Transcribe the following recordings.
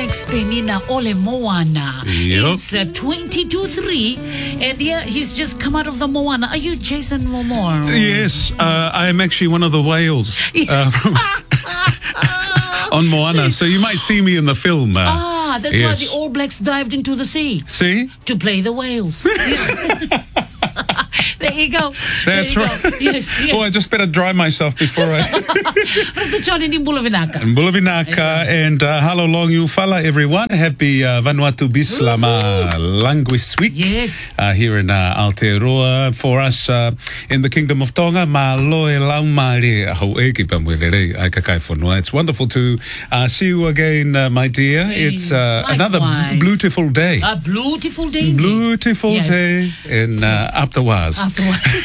explain na Ole Moana. Yep. It's 22-3, and yeah, he's just come out of the Moana. Are you Jason Momoa? Yes, I am actually one of the whales on Moana, so you might see me in the film. That's why the All Blacks dived into the sea. See? To play the whales. There you go. That's there you right. Go. Yes. Well, I just better dry myself before I... John in Bulavinaka. Bulavinaka, and halo long you fala everyone. Happy Vanuatu Bislama Language Week. Yes. Here in Aotearoa. For us in the Kingdom of Tonga, it's wonderful to see you again, my dear. It's another beautiful day. A beautiful day. Beautiful day in up the Waz. Up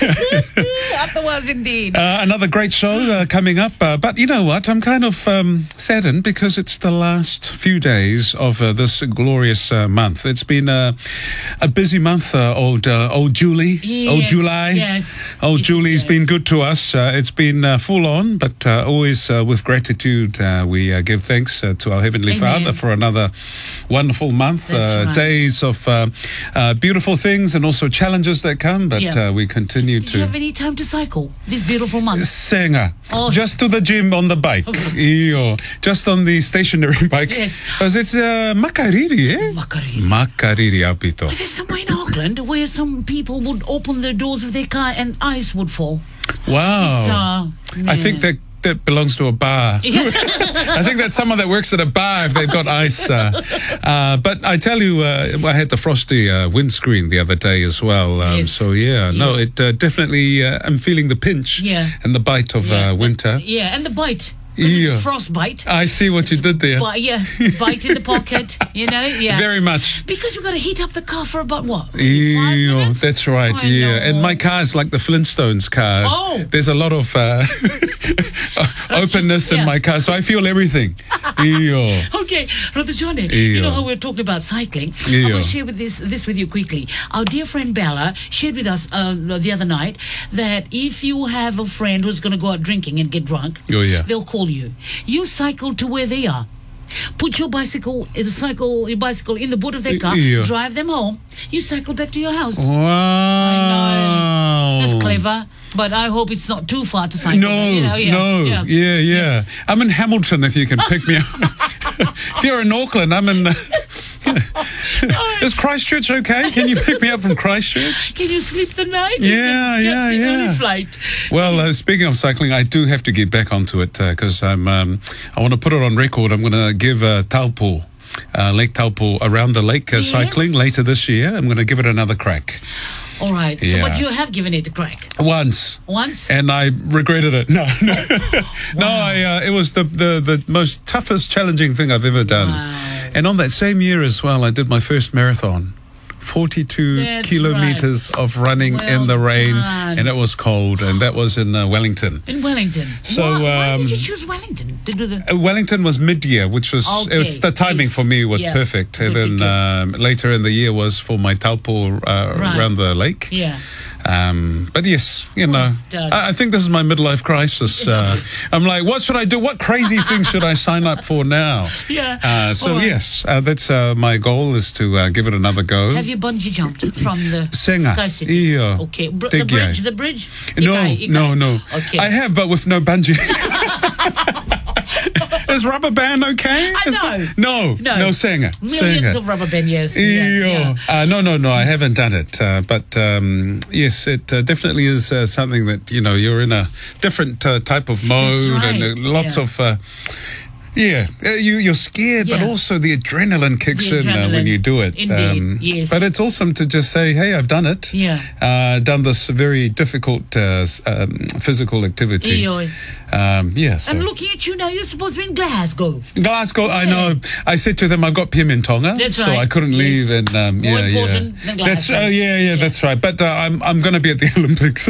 the Waz indeed. Another great show coming up. But you know what? I'm kind of saddened because it's the last few days of this glorious month. It's been a busy month, old Julie. Yes, old July. Yes. Old Julie's been good to us. It's been full on, but always with gratitude we give thanks to our Heavenly Father for another wonderful month. Right. Days of beautiful things and also challenges that come, but we continue to... Do you have any time to cycle this beautiful month? Senga. Just to the gym on the bike. Okay. Just on the stationary bike. Yes. Because it's Makariri, eh? Makariri, Apito. Is there somewhere in Auckland where some people would open the doors of their car and ice would fall? Wow. I think that belongs to a bar. I think that's someone that works at a bar if they've got ice. But I tell you, I had the frosty windscreen the other day as well. So, no, it definitely, I'm feeling the pinch and the bite of winter. And the bite. Frostbite. I see what you did there. Bite in the pocket, Very much. Because we've got to heat up the car for about what? 5 minutes? That's right, And my car is like the Flintstones cars. Oh. There's a lot of openness in my car, so I feel everything. Okay, Brother Johnny, you know how we're talking about cycling? I will share this with you quickly. Our dear friend Bella shared with us the other night that if you have a friend who's going to go out drinking and get drunk, they'll call you. You cycle to where they are. Put your bicycle in the boot of their car, drive them home. You cycle back to your house. Wow. I know. That's clever. But I hope it's not too far to cycle. No. I'm in Hamilton if you can pick me up. If you're in Auckland, I'm in... Is Christchurch okay? Can you pick me up from Christchurch? Can you sleep the night? Yeah. Flight. Well, speaking of cycling, I do have to get back onto it because I want to put it on record. I'm going to give Taupo, Lake Taupo, around the lake cycling later this year. I'm going to give it another crack. All right. Yeah. So, but you have given it a crack? Once. And I regretted it. No. It was the most toughest, challenging thing I've ever done. Wow. And on that same year as well, I did my first marathon. 42 kilometers of running in the rain, and it was cold, and that was in Wellington. In Wellington. So why did you choose Wellington to do the? Wellington was mid-year, which was it's the timing for me was perfect. And then later in the year was for my taupo around the lake. Yeah. But yes, I think this is my midlife crisis. I'm like, what should I do? What crazy thing should I sign up for now? Yes, that's my goal is to give it another go. Have you bungee jumped from the Sky City? Yeah. Okay. The bridge? No. Okay. I have, but with no bungee. Is rubber band okay? No singer. Millions of rubber band, yes. No, I haven't done it. But yes, it definitely is something that, you're in a different type of mode and lots of... you're scared, but also the adrenaline kicks in when you do it. Indeed, yes. But it's awesome to just say, hey, I've done it. Done this very difficult physical activity. Yes. I'm looking at you now. You're supposed to be in Glasgow. I know. I said to them, I got PM in Tonga, so I couldn't leave. And More important than Glasgow. That's right. But I'm going to be at the Olympics.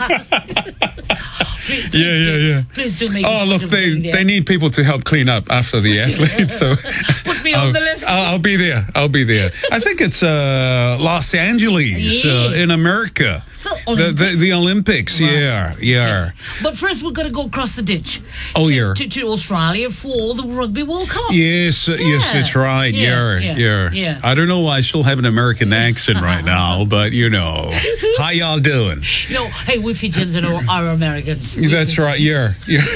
Please do make they need people to help clean up after the athletes. So put me on the list. I'll be there. I think it's Los Angeles in America. The Olympics, right. yeah. But first, we've got to go across the ditch. To Australia for the Rugby World Cup. Yes, that's right. Yeah. I don't know why I still have an American accent right now, but how y'all doing? Hey, we're Fijians and our Americans. That's right. Yeah.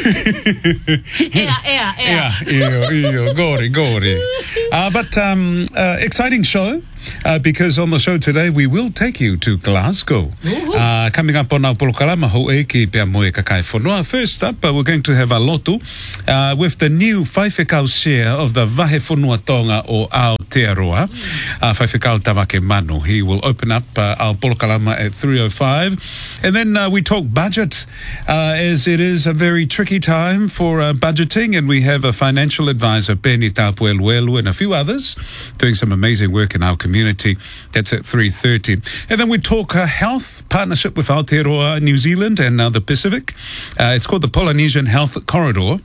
Gori. But exciting show. Because on the show today, we will take you to Glasgow. Coming up on our Polokalama Ho'eki Pea Moe Kakai Whanua. First up, we're going to have a lotu with the new Whaiwhikau share of the Vahe Whanua Tonga o Aotearoa, Whaiwhikau Tawake Manu. He will open up our Polokalama at 3:05. And then we talk budget, as it is a very tricky time for budgeting, and we have a financial advisor, Penny Tapueluelu, and a few others doing some amazing work in our community. That's at 3:30. And then we talk health partnership with Aotearoa, New Zealand and the Pacific. It's called the Polynesian Health Corridors,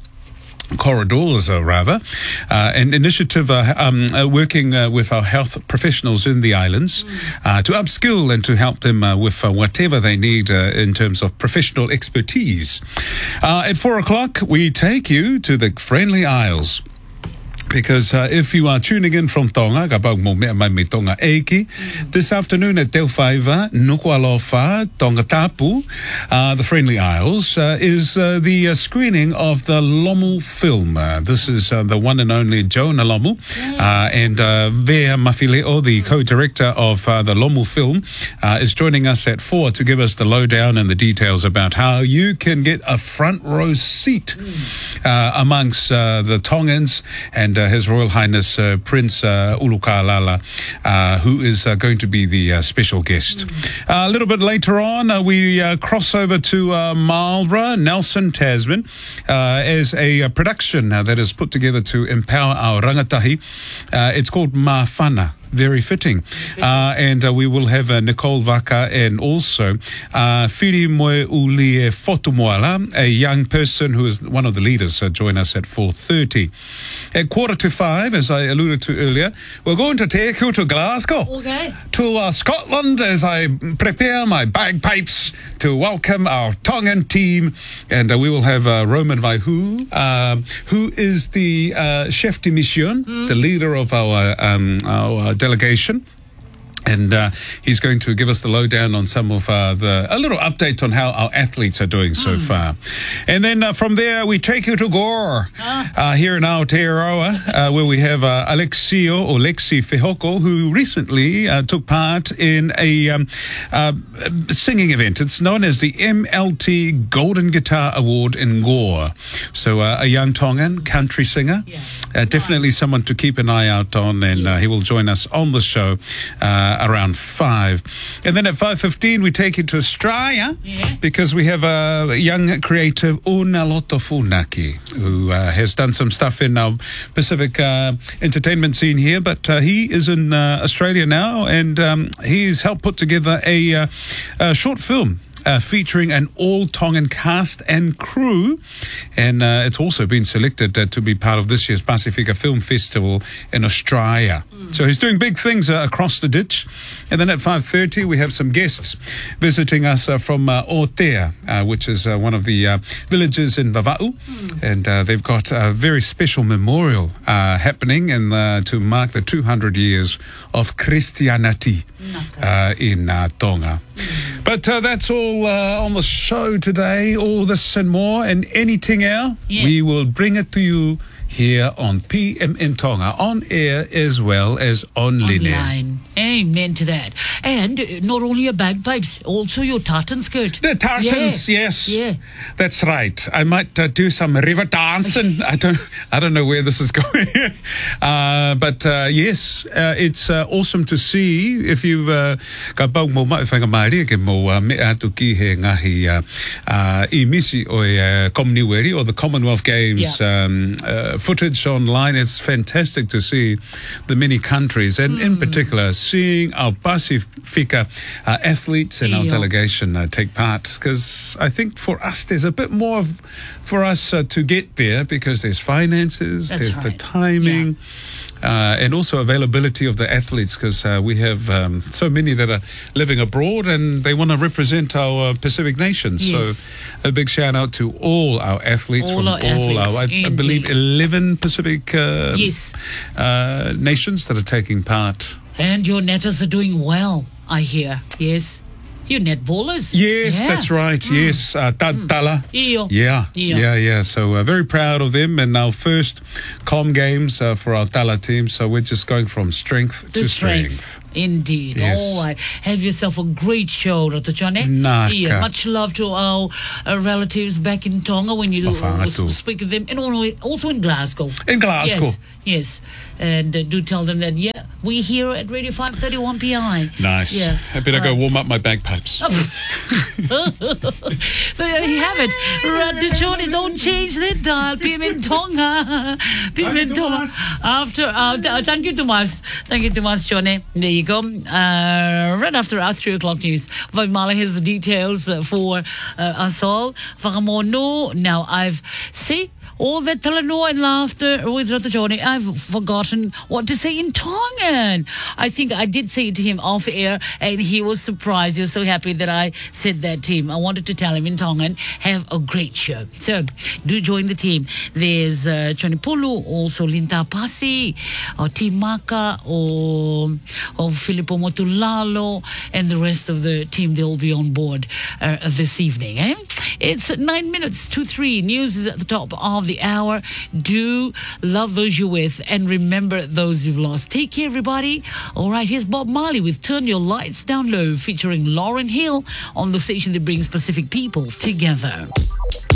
an initiative working with our health professionals in the islands to upskill and to help them with whatever they need in terms of professional expertise. At 4:00, we take you to the Friendly Isles. Because if you are tuning in from Tonga, Tonga Eiki, this afternoon at Te Whaiva, Nuku'alofa, Tonga Tapu, the Friendly Isles, is the screening of the Lomu film. This is the one and only Jonah Lomu, and Vea Mafileo, the co-director of the Lomu film, is joining us at 4 to give us the lowdown and the details about how you can get a front row seat amongst the Tongans and His Royal Highness Prince Ulukalala, who is going to be the special guest. A little bit later on, we cross over to Marlborough, Nelson, Tasman, as a production that is put together to empower our rangatahi. It's called Mawhana. Very fitting. And we will have Nicole Vaka and also Whiri Moe Ulie Fotumoala, a young person who is one of the leaders, join us at 4:30. At 4:45, as I alluded to earlier, we're going to take you to Glasgow. Okay. To Scotland as I prepare my bagpipes to welcome our Tongan team. And we will have Roman Vaihu, who is the chef de mission, the leader of our delegation. And he's going to give us the lowdown on some of a little update on how our athletes are doing so far. And then from there, we take you to Gore, here in Aotearoa, where we have Lexi Fehoko, who recently took part in a singing event. It's known as the MLT Golden Guitar Award in Gore. So a young Tongan country singer, definitely someone to keep an eye out on, and he will join us on the show around 5. And then at 5:15 we take you to Australia because we have a young creative, Unaloto Funaki, who has done some stuff in our Pacific entertainment scene here, but he is in Australia now, and he's helped put together a short film featuring an all-Tongan cast and crew, and it's also been selected to be part of this year's Pacifica Film Festival in Australia. So he's doing big things across the ditch. And then at 5:30 we have some guests visiting us from Otea, which is one of the villages in Vava'u, and they've got a very special memorial happening to mark the 200 years of Christianity in Tonga. But that's all on the show today. All this and more, and anything else, we will bring it to you here on PMM Tonga, on air as well as online. Amen to that. And not only your bagpipes, also your tartan skirt. The tartans, yes. Yeah. That's right. I might do some river dancing. I don't know where this is going. But yes, it's awesome to see. If you've got bau mo mai whanga maari ke mo me atu ki he ngahi I misi o Commonwealth or the Commonwealth Games footage online. It's fantastic to see the many countries, and in particular seeing our Pacifica athletes and our delegation take part, because I think for us there's a bit more for us to get there, because there's finances, there's the timing. and also availability of the athletes, because we have so many that are living abroad and they want to represent our Pacific nations. Yes. So a big shout out to all our athletes I believe 11 Pacific nations that are taking part. And your netters are doing well, I hear. Yes. You're netballers. Yes, that's right. Yes, Tala. Yeah. So very proud of them, and our first Com Games for our Tala team. So we're just going from strength to strength. Indeed. Yes. All right. Have yourself a great show, Ratachane. Naka. Much love to our relatives back in Tonga when you speak with them, and also in Glasgow. In Glasgow. Yes. And do tell them that, we're here at Radio 531 PI. Nice. Yeah. I better go warm up my bagpipes. There you have it. Ratachane, don't change that dial. PM in Tonga. PM in Tonga. Thank you, Tomas. Thank you, Tomas, Chone. There you go. Right after our 3 o'clock news. Vaimala has the details for us all. Whakamono. Now, all that talanoa and laughter with Ratachane, I've forgotten what to say in Tongan. I think I did say it to him off air, and he was surprised. He was so happy that I said that to him. I wanted to tell him in Tongan, have a great show. So, do join the team. There's Chonipulu, also Linta Pasi, or Timaka, or Filippo Motulalo, and the rest of the team. They'll be on board this evening. It's 9 minutes to 3. News is at the top of the hour. Do love those you're with and remember those you've lost. Take care, everybody. All right, here's Bob Marley with Turn Your Lights Down Low, featuring Lauryn Hill on the station that brings Pacific people together.